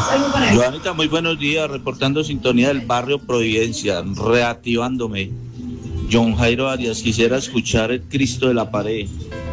Joanita, muy buenos días, reportando sintonía del barrio Providencia, reactivándome. John Jairo Arias, quisiera escuchar el Cristo de la pared.